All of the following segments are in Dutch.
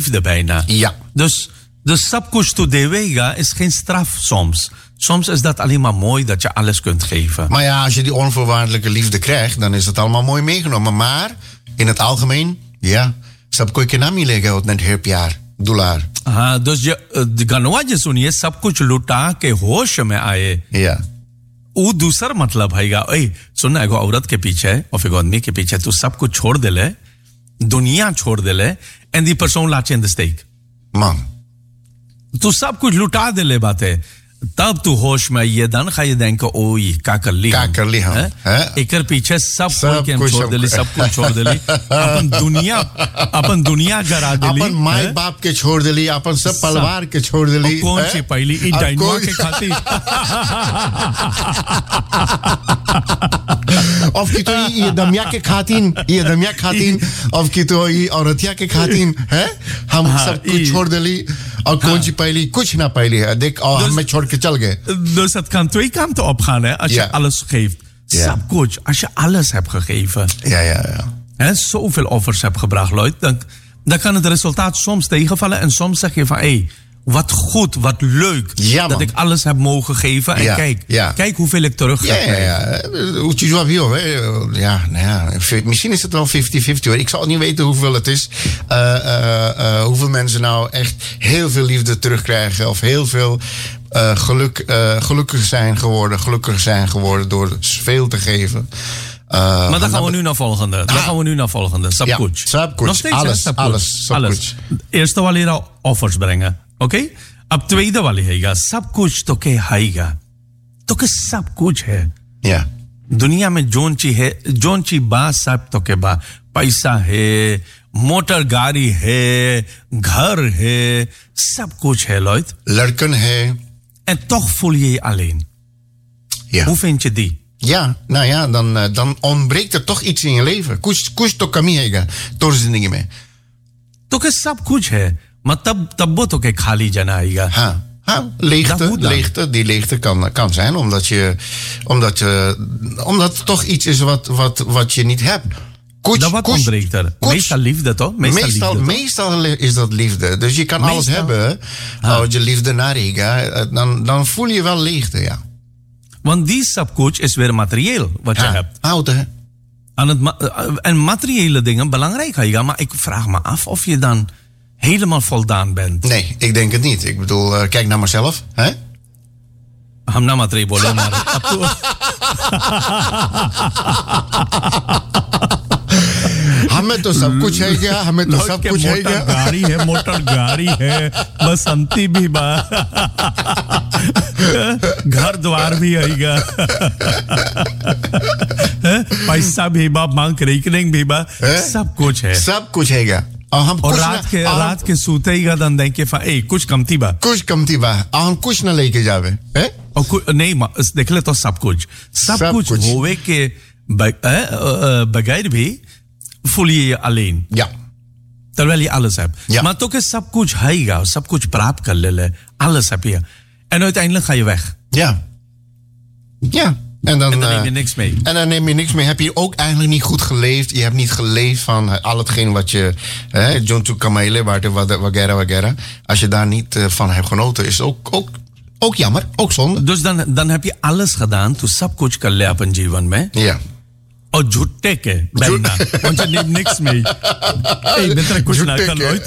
liefde bijna. Ja. Dus sab kuch tu devega is geen straf soms. Soms is dat alleen maar mooi dat je alles kunt geven. Maar ja, als je die onvoorwaardelijke liefde krijgt, dan is het allemaal mooi meegenomen. Maar in het algemeen, ja, sab koi ke na milega utna dher pyar, dular. हाँ dus je गनवा जो सुनिए सब कुछ लुटा के होश में आए Ja. वो दूसरा मतलब हैगा ए सुनना एगो औरत के पीछे और फिर आदमी के पीछे तू सब कुछ छोड़ दे ले दुनिया छोड़ दे ले and die persoon laat je in de steek Man. तू सब कुछ लुटा दे ले बातें तब तू होश में ये dan ga je denken ओए काकर lichaam एक कर पीछे सब सब कुछ कुछ छोड़ दे ली सब कुछ छोड़ दे ली अपन दुनिया गरा दे ली अपन माई बाप के छोड़ दे ली अपन सब परिवार के छोड़ दे ली कौन सी पहली ई डायनोआ के खाती of की तो ये दमिया के खातिन of की तो ये औरतिया के खातिन है हम सब कुछ छोड़ दे ली और कौन सी पहली कुछ ना पहली है देख और हमें छोड़ के चल गए dus het kan twee kanten opgaan hè als je alles geeft sab kuch als je alles hebt gegeven ja en zoveel offers hebt gebracht Lloyd dan kan het resultaat soms tegenvallen en soms zeg je van hey wat goed, wat leuk dat ik alles heb mogen geven en kijk hoeveel ik terug heb. Misschien is het wel 50-50 hoor. Ik zal niet weten hoeveel het is. Hoeveel mensen nou echt heel veel liefde terugkrijgen of heel veel gelukkiger zijn geworden door veel te geven. Maar dan gaan we nu naar volgende. Sab kuch. Nog steeds alles. Eerste वाले लगा offers brengen. Okay अब tweede वाली हैगा सब कुछ तो के हैगा तो के सब कुछ है दुनिया में जोन ची बा सब तो के बा पैसा है मोटर गाड़ी है घर है सब कुछ है Lloyd लड़कन है en toch voel je je alleen hoe vind je die nou ja dan ontbreekt er toch iets in je leven कुछ तो कमी हैगा तो जिंदगी में तो के सब कुछ है maar तब वो तो के खाली जना आएगा leegte die leegte kan zijn omdat het toch iets is wat je niet hebt. Wat ontbreekt er? Meestal liefde toch? Meestal is dat liefde. Dus je kan alles hebben. Als je liefde nareiga, dan voel je wel leegte, ja. Want die sab kuch is weer materieel wat je hebt. Auto. En materiële dingen belangrijk, Heiga, maar ik vraag me af of je dan helemaal voldaan bent. Nee, ik denk het niet. Ik bedoel, kijk naar mezelf. Hè? हम ना मात्र बोले मारे अब तो हमें तो सब कुछ है क्या गाड़ी है मोटर गाड़ी है बसंती भी बा घर द्वार भी आएगा पैसा भी बा बैंक रिकरिंग भी बा सब कुछ है क्या और रात के सूते ही गदन देंगे कुछ कमती बा हम कुछ ना लेके जावे नहीं देख ले तो सब कुछ होवे के बगैर भी voel je je alleen. Ja. Terwijl je alles hebt. Ja. Maar toch is sab kuch haiga, sab kuch praat kan lele. Alles heb je. En uiteindelijk ga je weg. Ja. En dan neem je niks mee. Heb je ook eigenlijk niet goed geleefd. Je hebt niet geleefd van al hetgeen wat je... John to Kamele, wagera. Als je daar niet van hebt genoten, is ook jammer. Ook zonde. Dus dan heb je alles gedaan. To sab kuch kan le apan jeevan mein. Ja. और झुट्टे के बैठना उनसे निक्स में बेहतर कुछ ना कर लो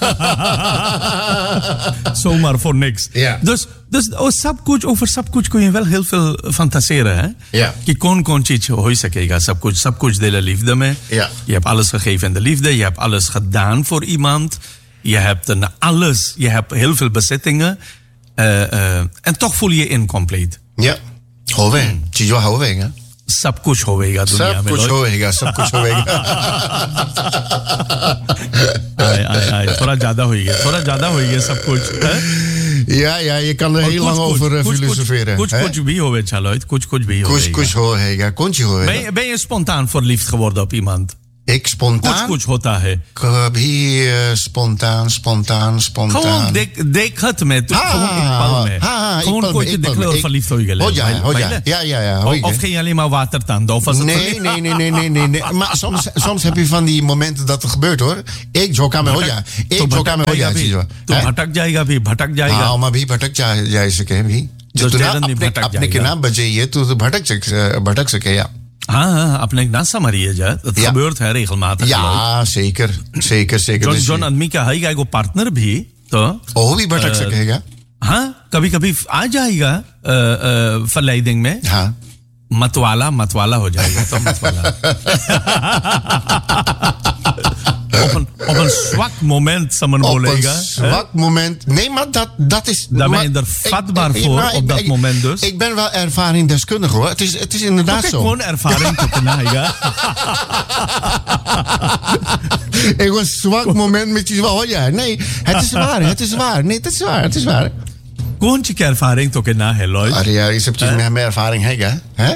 zomaar voor niks dus over सब कुछ kun je wel heel veel fantaseren hè कि कौन चीज हो सकेगा सब कुछ दे la liefde में je hebt alles gegeven in de liefde je hebt alles gedaan voor iemand je hebt alles je hebt heel veel bezittingen en toch voel je je incompleet होवे चीजों होवेगा सब कुछ होगा दुनिया में सब कुछ होगा थोड़ा ज्यादा होगा सब कुछ ja je kan er heel lang over filosoferen कुछ भी होवे चलो कुछ भी होगा कुछ होगा ben je spontaan verliefd geworden op iemand Ik spontaan? कुछ होता है. कभी स्पॉन्टान gewoon देख हत में तो gewoon एक पल में. Gewoon कोई देख ले और verliefd हो गए. हो जाए. Ja. Of ging je alleen maar watertanden? Of was het nee. Maar soms heb je van die momenten dat het gebeurt hoor. Ik झोंका में हो जाए. तो भटक जाएगा भी. हाँ maar भी भटक जाए सके भी. जो अपने के नाम बजे ये तो भटक सके ja. Apne nasa Maria ja. Dat gebeurt hè regelmatig. Ja, zeker. John and Mika है एगो partner भी तो वो भी भटक सकेगा. हाँ कभी आ जाएगा verleiding में. हाँ मतवाला हो जाएगा तो मतवाला. op een zwak moment, samen bolega. Op een zwak moment. Nee, maar dat is... Daar ben je er vatbaar voor op dat moment dus. Ik ben wel ervaringsdeskundig hoor. Het is inderdaad zo. Gewoon ervaring te krijgen. Ik was zwak moment met je wel. Ja, nee, het is waar. Nee, het is waar. कौन सी क्या ervaring तो कितना है लॉय? अरे यार ये सब चीज में हमें ervaring है क्या? हैं?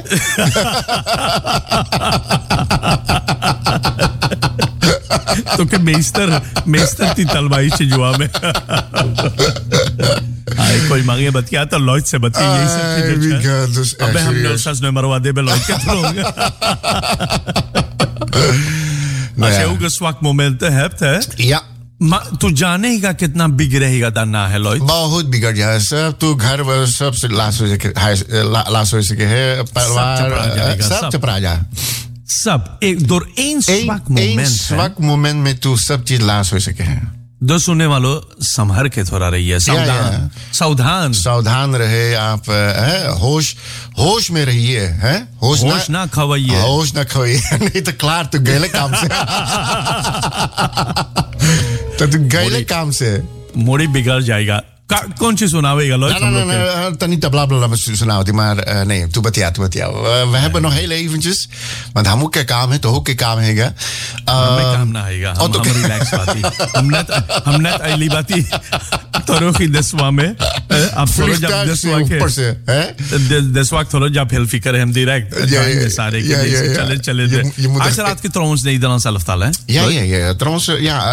तो के meester ती तलवाई से जुआ में. आई कोई मांगे बतिया तो लॉय से बतिया यही सब चीजें. अबे हम नर्सस नंबर वादे पे लॉय के through. Als je ook een zwak moment hebt, hè? Ja. Maar तू जानेगा कितना बिगड़ेगा दाना है लॉय. बहुत बिगड़ जाए सब. तू घर सब लाश हो सके है परिवार सब चपरा जा. सब एक door één zwak moment. één zwak moment में तू सब चीज लाश हो सके है. दो सुनने वालों संभर के थोड़ा रहिए. सावधान रहे आप. होश में रहिए. होश ना खवाइए. नहीं तो क्लार तू गए काम से. तो तू गए काम से मोड़ी बिगड़ जाएगा. कौन सी सुनावेगा लॉय? Niet blablabla sunaवती maar nee, toe batia. We hebben nog heel eventjes, want हम के काम है तो के काम हैगा. हमें काम ना हैगा. हम रिलैक्स बाती. हम नेट आईली बाती. तोरो की दसवा में आप थोड़ा जब दसवा के दसवा थोड़ा जब हेल्प फिकर हम डायरेक्ट जाएंगे सारे के चले. आज रात की trouwens Nederlands elftal hè? Ja. Trouwens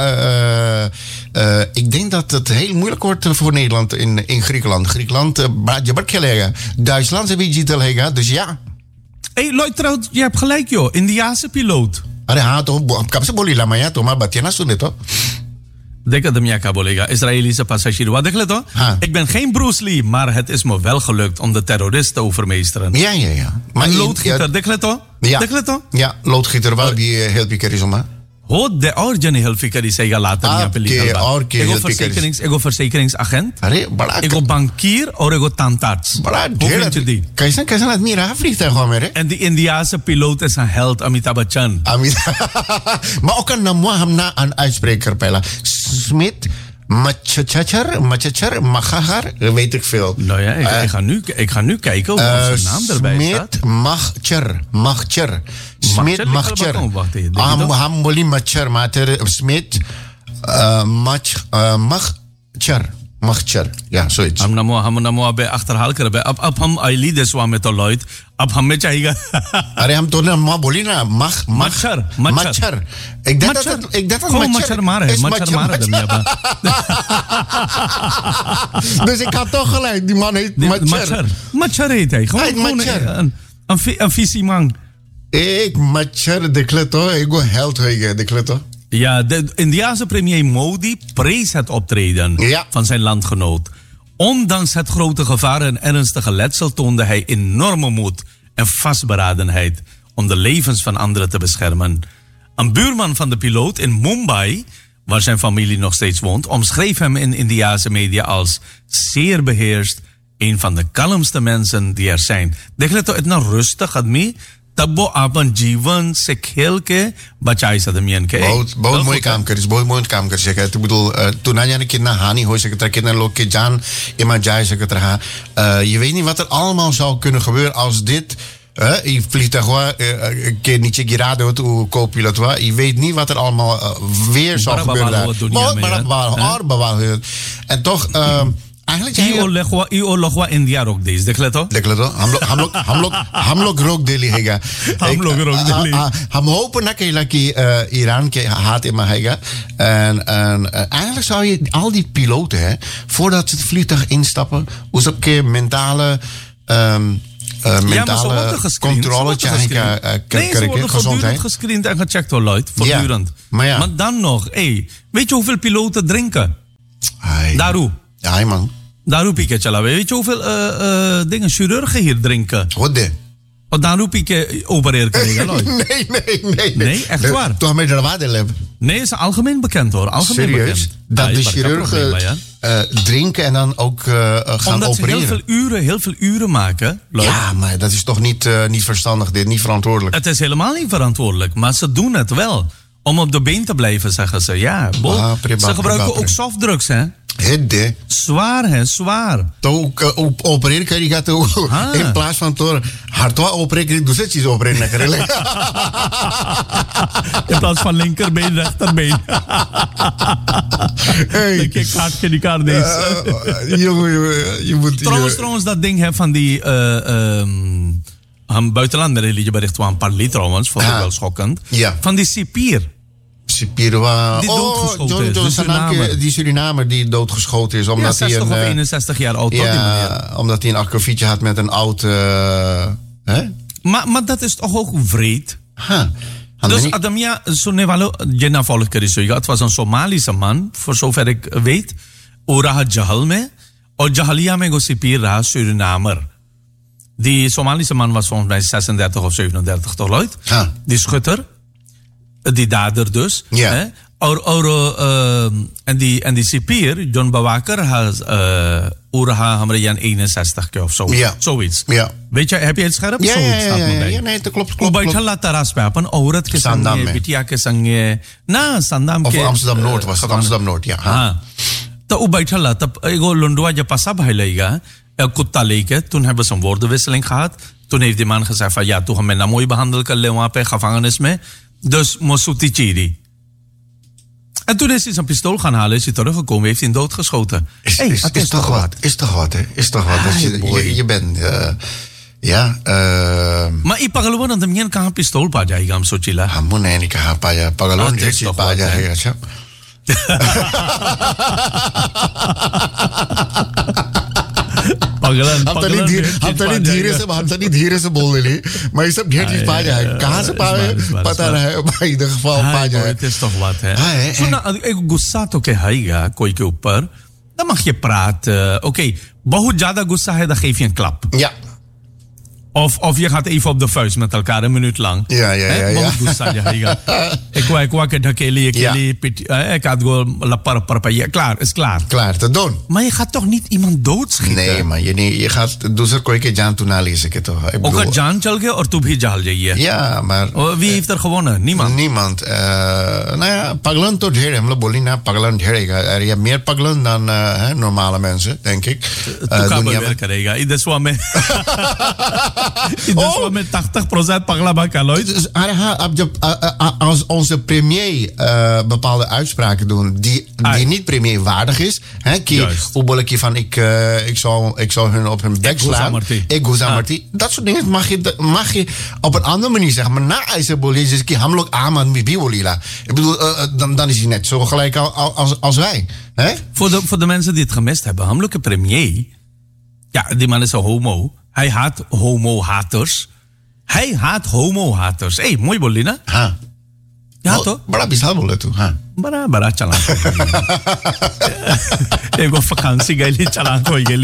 ik denk dat het heel moeilijk wordt voor Nederland in Griekenland. Je bent gelegen. Duitsland heb je jitel hega, dus ja. Hey, Lloyd, trouwens, je hebt gelijk joh. Indiase piloot. अरे हाँ तो कब से बोली लामा यार तुम्हारा बच्चे ना सुने तो. देखा तुम क्या बोलेगा Israëlische passagier. Wat deed je हाँ. Ik ben geen Bruce Lee, maar het is me wel gelukt om de terroristen te overmeesteren. Ja. Maar een loodgieter, deed je toch? Ja, loodgieter wel die heel piker is om hè. हो दे और जने हेल्प फिकर से लाता नहीं पे लिखल बा. एगो versekeringsagent. अरे बड़ा एगो bankier और एगो tandarts. बड़ा ढेर कैसा आदमी रहा vliegtuig gewoon मेरे. En die Indiase piloot is een held, Amitabh Bachchan. Maar ook een naam hamna aan uitspreker pela. Smit Machachar, Machachar, weet ik veel. Nou ja, ik ga nu kijken of zijn naam erbij staat. Machcher. Smit Machcher. Ham boli Machcher, mater Smit Machcher. Ja, zoiets. हम नमो अबे achterhaal कर बे. अब हम आईली देशवा में तो लॉयड. अब हमें चाहिएगा. अरे हम तो ना माँ बोली ना मच्छर. Ik dacht dat मच्छर मार है. Dus ik had toch gelijk. Die man heet Machcher. Machcher heet hij. Gewoon een visie man. Ik Machcher dekle to. Ego held hoige dekle to. Ja, de Indiase premier Modi prees het optreden van zijn landgenoot. Ondanks het grote gevaar en ernstige letsel toonde hij enorme moed en vastberadenheid om de levens van anderen te beschermen. Een buurman van de piloot in Mumbai, waar zijn familie nog steeds woont, omschreef hem in Indiase media als zeer beheerst, een van de kalmste mensen die er zijn. Dekle to etna rustig admi. तब वो अपन जीवन से खेल के बचाई सदमियन के बहुत मोई काम करिस बहुत काम कर सके. तो bedoel toen na जाने कितना हानि हो सकता है, कितना लोग के जान इमा जाए सकता रहा. Je weet niet wat er allemaal zou kunnen gebeuren als dit je vliegtuig een keer niet girado to co-pilot was. Je weet niet wat er allemaal weer zou gebeuren daar. En toch eigenlijk io logwa India rock deze. देख तो हम लोग रोक दिली हैगा हम hopen na कि Iran के हाथ में हैगा en eigenlijk zou je al die piloten hè, voordat ze het vliegtuig instappen hoe ze op keer mentale controle worden voortdurend gescreend en gecheckt door Lloyd. Voortdurend. Maar dan nog, weet je hoeveel piloten drinken? Daarom. Ja, man. Daarom piek je chala. Weet je hoeveel dingen chirurgen hier drinken? Wat de? Daarom piek je opereren krijgen, Lloyd. Nee. Nee, echt waar. Toch met de waterlab. Nee, is algemeen bekend hoor. Algemeen serieus? Bekend. Dat de chirurgen drinken en dan ook gaan omdat opereren. Ze heel veel uren maken. Lloyd. Ja, maar dat is toch niet verstandig, dit, niet verantwoordelijk. Het is helemaal niet verantwoordelijk, maar ze doen het wel. Om op de been te blijven, zeggen ze. Ja, ze gebruiken ook softdrugs, hè? Hidde. Zwaar, hè? Zwaar. Toch opereren kan je gaat in plaats van door hard opereren, doe ze iets opereren. In plaats van linkerbeen, rechterbeen. Dan kijk kaartje die kaart deze. Jongen, je moet... Trouwens, dat ding hè, van die... buitenland met religiebericht waren een paar liter trouwens, vond ik wel schokkend. Ja. Van die cipier. Die doodgeschoten is. Die Surinamer die doodgeschoten is. Omdat 60 of 61 jaar oud. Ja, omdat hij een akkefietje had met een oud... Maar dat is toch ook vreed? Dus Adamia Sunevalo Jenna Volkerisuyga. Het was een Somalische man, voor zover ik weet. Uraha Jahalme. O Jahalia me go cipier raha Surinamer. Die Somalische man was volgens mij 36 of 37 toch, Lloyd? Die schutter. Die dader dus. Ja. En die cipier, John Bawaker, Uraha Hamrijan 61 of zo. Ja. Zoiets. Ja. Weet je, heb je het scherp? Ja, nee, dat klopt. Hoe bij het taras papen, aurat ke sange, bitia ke sange, na sandam ke. Of Amsterdam Noord was het, Amsterdam Noord, ja. Ta hoe bij het tap ego Londua je passa bhailega, kutta leke, toen hebben ze een woordenwisseling gehad. Toen heeft die man gezegd van ja, toen gaan we nou mooi behandeld kan lewa pe gevangenis mee. Dus Mosuti Chiri. En toen is hij zijn pistool gaan halen, is hij teruggekomen, heeft hij doodgeschoten. Is toch wat, hè? Is toch wat. Dat je bent, Maar ik pagalo na damyan ka pistool pa jai gam sochila. Hamun nee niet ka pa ja, pagalon dit pa ja hè, ja. हम तो नहीं धीरे से बोल रहे मैं ये सब ढेर चीज पा जाए कहाँ से पाए पता रहे भाई दफा पा जाए het is toch wat hè so गुस्सा तो के आएगा कोई के ऊपर dan mag je praten oké बहुत ज्यादा गुस्सा है dan geef je een klap ja Of je gaat even op de vuist met elkaar een minuut lang. Ja. Ik wou het hakeli, ik had gewoon klaar, is klaar. Klaar te doen. Maar je gaat toch niet iemand doodschieten? Nee, man, je gaat दूसर कोई के जान तू ना ले सके तो. Ook al जान चल गया और तू भी जल जाइए. Ja, maar wie heeft er gewonnen? Niemand. Nou ja, paglan तो ढेर हम लोग बोली ना पगलन ढेरेगा. Er je meer paglan dan normale mensen, denk ik. Toen weer करेगा. इधर स्वा में met 80% paglaba kan Lloyd. Dus als onze premier bepaalde uitspraken doen die niet premierwaardig is, hoe van ik zal hun op hun bek slaan. Ik Marti. Dat soort dingen mag je op een andere manier zeggen. Maar na Isaboli is het hamlok aman bibolila. Ik bedoel, dan is hij net zo gelijk als wij. Hè? Voor de mensen die het gemist hebben, hamlok premier. Ja, die man is een homo. Hij haat homo-haters. Hey, mooi bolina. Ja, toch? Bada bisa boleh tu. Bada chalan. Ik op vakantie geli chalan koi geli.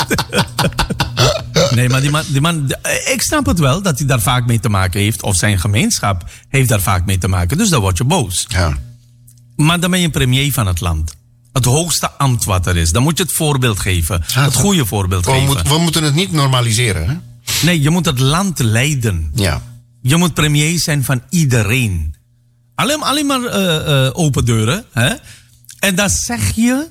Nee, maar die man, ik snap het wel dat hij daar vaak mee te maken heeft. Of zijn gemeenschap heeft daar vaak mee te maken. Dus dan word je boos. Ja. Maar dan ben je premier van het land. Het hoogste ambt wat er is. Dan moet je het voorbeeld geven. Het goede voorbeeld geven. We moeten het niet normaliseren, hè? Nee, je moet het land leiden. Ja. Je moet premier zijn van iedereen. Alleen maar open deuren. Hè? En dan zeg je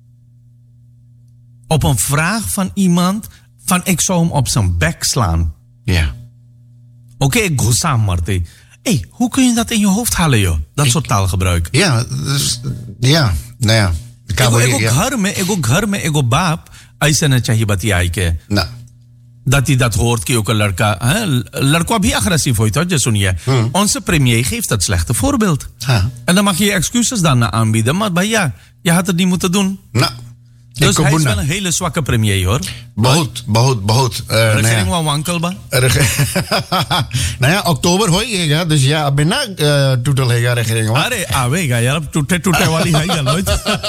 op een vraag van iemand van ik zou hem op zijn bek slaan. Ja. Oké, Goussam Marti. Hey, hoe kun je dat in je hoofd halen, joh? Dat soort taalgebruik. Ja, dus, ja, nou ja. Ik ook घर में बाप ऐसे न चाहिए बतियाई के ना dat hij dat hoort की ook een लड़का भी agressief होइत je सुनिए onze premier geeft dat slechte voorbeeld en dan mag je excuses daarna aanbieden maar ja je had het niet moeten doen dus hij is wel een hele zwakke premier hoor बहुत regering wa wankel ba नया अक्टूबर होएगा dus ja बिना टूटेगा regering wa अरे आवेगा यार टूटे वाली है क्या लोग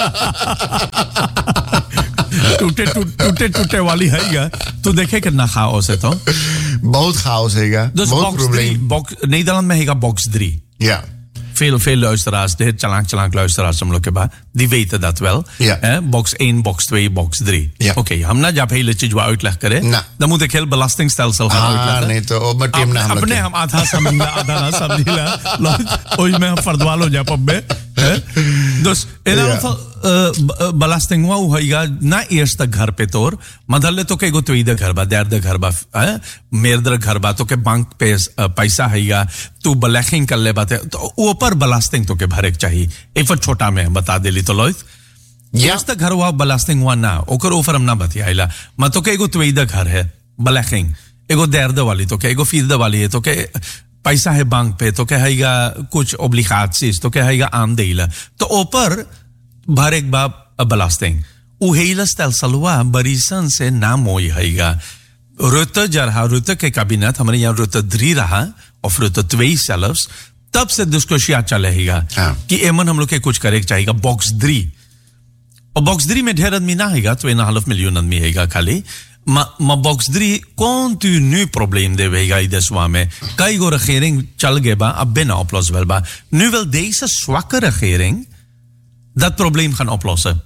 टूटे वाली है क्या तो देखे कितना chaos है तो बहुत chaos है dus Nederland में है box 3 ja Veel luisteraars, de chalank luisteraars die weten dat wel. Ja. Box 1, box 2, box 3. Ja. Oké, हमना जब hele चीज वो uitleg करें, dan moet ik heel belastingstelsel gaan uitleggen. Nee, तो अब टीम नाम लगे. अपने हम आधा समझिला, ओई में फर्दवाल हो जा पब्बे. Dus in elk geval belasting wou होएगा ना eerste घर पे तोर, मधले तो के गो tweede घर बा, derde घर बा, meerdere घर बा तो के बैंक पे पैसा होएगा, तू belegging कर ले बाते, तो ऊपर belasting तो के भरेक चाहिए. एक छोटा में बता देली तो लोग. Eerste घर हुआ belasting हुआ ना, ओकर ऊपर हम ना बतियाइला. म तो के गो tweede घर है belegging, एगो derde वाली तो के एगो vierde वाली है तो के पैसा है बैंक पे तो कहेगा कुछ obligaties तो कहेगा aandelen तो ऊपर भरेक बा belasting o hele stelsel हुआ बरीसन से नाम होई हैगा Rutte के कैबिनेट हमारे यहाँ Rutte 3 रहा और Rutte 2 zelfs तब से डिस्कशन चलेगा कि एमन हम लोग के कुछ करे चाहिएगा बॉक्स 3 और बॉक्स 3 में ढेर आदमी ना हैगा 2.5 मिलियन आदमी हैगा खाली Maar box 3 continu probleem deweega in de zwame. Kijk, regering chalgeba ab binnen oplosbaar. Nu wil deze zwakke regering dat probleem gaan oplossen.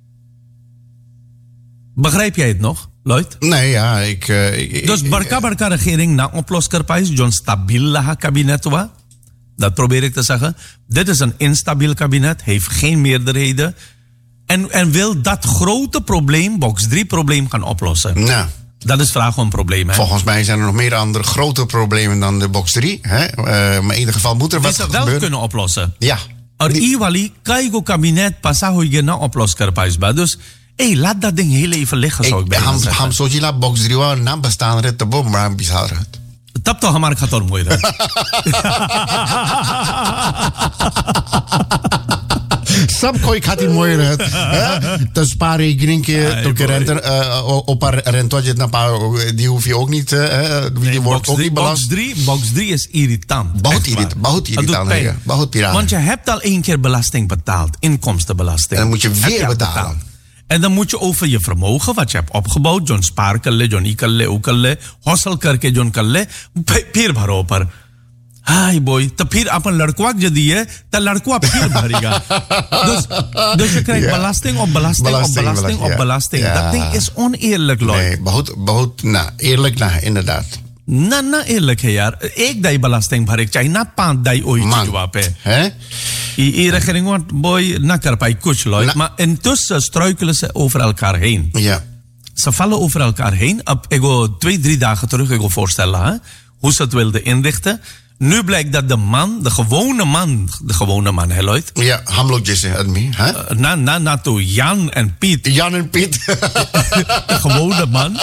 Begrijp jij het nog, Lloyd? Nee, ja, ik dus barka regering na oploskerpijs, John stabiel laha kabinet wa. Dat probeer ik te zeggen. Dit is een instabiel kabinet, heeft geen meerderheden. En wil dat grote probleem, box 3 probleem, gaan oplossen? Nou, dat is vraag om een probleem. Hè? Volgens mij zijn er nog meer andere grote problemen dan de box 3. Hè? Maar in ieder geval moet er wat gebeuren. Die ze wel kunnen oplossen. Ja. En iwali, kijk ook kabinet, pasa hoe je na oploskerpijsba. Dus, laat dat ding heel even liggen, zou ik bijna zeggen. Ham sojila box 3 wa naam bestaan ret te bom, maar bizar het. तब तो हमारे खतर मोई रहा सब कोई खातिर मोई रहत तो spaarrekening to ke rente op haar rente जितना die hoef je ook niet die wordt ook niet belast. Box 3 is irritant. बहुत irritant. Want je hebt al 1 keer belasting betaald, inkomstenbelasting. En dan moet je weer betalen. En dan moet je over je vermogen, wat je hebt opgebouwd, John spaar कर ले, John कर ले, कर ले, हौसल करके John कर ले, फिर भरो पर. हाय बॉय, तो फिर अपन लड़कवा जो दिए, तो लड़कवा फिर भरेगा. Dus je krijgt belasting op belasting. Dat ding is oneerlijk, Lloyd. Nee, बहुत eerlijk ना, inderdaad. ना eerlijk है यार. एक दाई belasting भरे चाहिए, ना 5 दाई ओही चीज़ पे. हैं? Die regering wordt boy nakker bij kuch, Lloyd. Maar intussen struikelen ze over elkaar heen. Ja. Ze vallen over elkaar heen. Ik go 2-3 dagen terug, ik go voorstellen hoe ze het wilden inrichten. Nu blijkt dat de gewone man, hè, Lloyd? Ja, hamlok Jesse, admi. Na to Jan en Piet. De gewone man.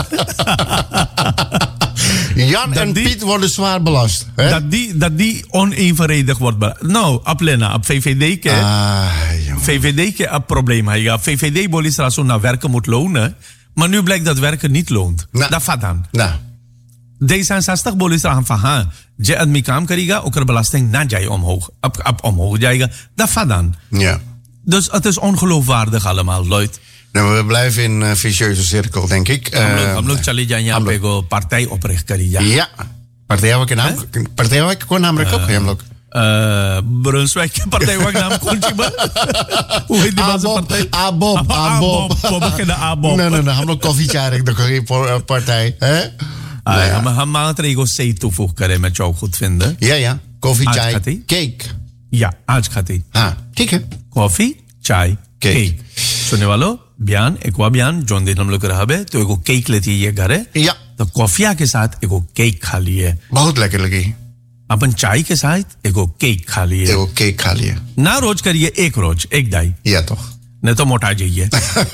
Jan en Piet worden zwaar belast. Hè? Dat die onevenredig wordt belast. Nou, op VVD VVD een probleem. VVD bolisra zo naar werken moet lonen. Maar nu blijkt dat werken niet loont. Dat vat dan. D66 bolisra van je admi काम करेगा ओकर belasting na जाए omhoog जाएगा. Dat vat dan. Ja. Dus het is ongeloofwaardig allemaal, Lloyd. Nou, we blijven in een vicieuze cirkel, denk ik. हम लोग चले जाएं यहाँ पे को पार्टी opricht करिए. Ja. Partij wat kon naam rek ook, हम लोग. Brunswijk की partij wat naam कौन सी बा? Hoe heet die partij? Abob. We beginnen Abob. Nee, हम लोग कॉफी चाय रख दो कोई partij, hè? हम maatregel C toevoegen करें मैं चाहो खुद vinden. Ja. Koffie, chai, cake. Ja, आज खाती. ठीक है. Koffie, chai, cake. सुनने वालों, बयान एक हुआ बयान जोन दिन हम लोग रहा बे तो एगो केक लेती है ये घर है. या. तो कॉफिया के साथ एगो केक खा लिए. बहुत लेकर लगी. अपन चाय के साथ एगो केक खा लिए. एगो केक खा लिए. ना रोज करिए एक रोज एक दाई. या तो. नहीं तो मोटा जाइए.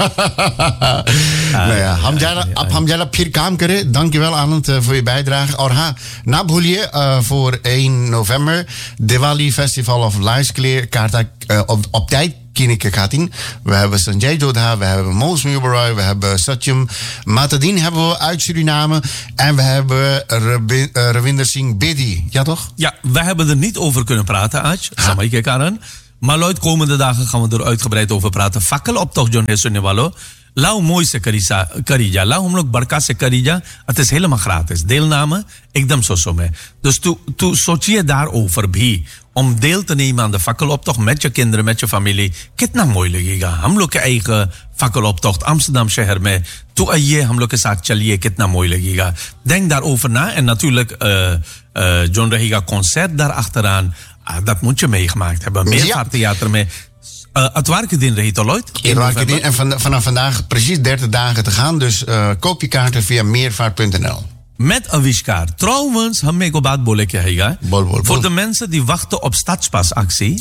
Nou ja, Hamjala फिर काम करें. Dankjewel Anand voor je bijdrage. और हाँ, ना भूलिए voor 1 november Diwali Festival of Lights kaart op tijd Kineke Katin. We hebben Sanjay Dodha, we hebben Moos Mubarak, we hebben Satyam Matadin hebben we uit Suriname en we hebben Ravinder Singh Bedi. Ja toch? Ja, we hebben er niet over kunnen praten, Aj. Samai Karan. Maar Lloyd, komende dagen gaan we er uitgebreid over praten. Fakkeloptocht John Hesuniwalo. Lau mooi se karija. Lau हम लोग बड़का से karija. Het is helemaal gratis. Deelname, एकदम सो में. Dus tu सोचिए daarover भी. Om deel te nemen aan de fakkeloptocht met je kinderen, met je familie. कितना मोई लगेगा. हम लोग के eigen fakkeloptocht Amsterdam शहर में. Tu आइए हम लोग के साथ चलिए. कितना मोई लगेगा. Denk daarover na. En natuurlijk John रहेगा concert daarachteraan. Dat moet je meegemaakt hebben. Meervaarttheater mee. Atwarke din rehit Lloyd. En vanaf vandaag precies 30 dagen te gaan. Dus koop je kaarten via meervaart.nl. Met Avishkar. Trouwens, हम एक बात बोले क्या है? Voor de mensen die wachten op stadspasactie.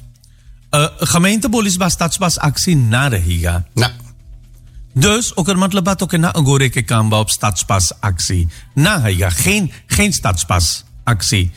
Gemeentepolis stadspasactie na रहेगा. Na. Dus ook er मतलब बात ook na agore के काम op stadspasactie. Na रहेगा. Geen stadspasactie.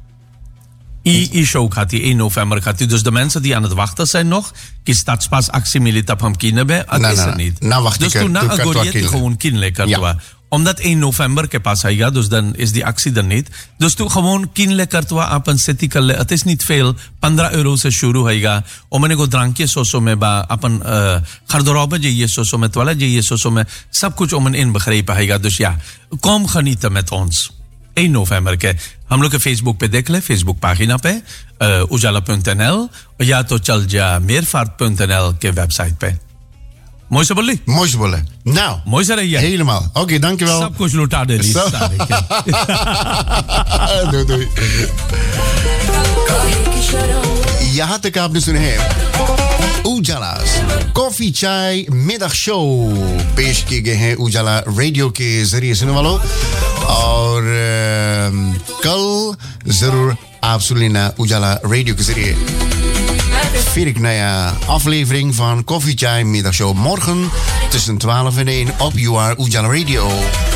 I-show gaat die 1 november gaat die. Dus de mensen die aan het wachten zijn nog, die stadspasactie militap ham kinebe, dat is er niet. Dus toen na agoriet die gewoon kinlekker toe. Omdat 1 november ke pas hij dus dan is die actie er niet. Dus toen gewoon kinlekker toe op een city kalle. Het is niet veel. €15 se shuru haiga. Om ene ko drankje so में ba अपन garderobe जाइए so में toilet जाइए so में सब कुछ om in begrepen haiga. Dus ja, kom genieten met ons. 1 november के हम लोग के फेसबुक पे देख ले फेसबुक pagina पे ujala.nl या तो चल जा meervaart.nl के वेबसाइट पे. Mooi se bolle. Mooi se bolle. Nou, mooi se reye. Helemaal. Oké, dankjewel. Sab kuch luta de lief. Doei. यहाँ तक आपने सुने हैं उजाला's कॉफी चाय मिडग शो पेश किए गए हैं उजाला रेडियो के जरिए सुनने वालों और कल जरूर आप सुन लेना उजाला रेडियो के जरिए फिर एक नया aflevering van Koffie Chai Middagshow morgen tussen 12 en 1 op UR Ujala Radio.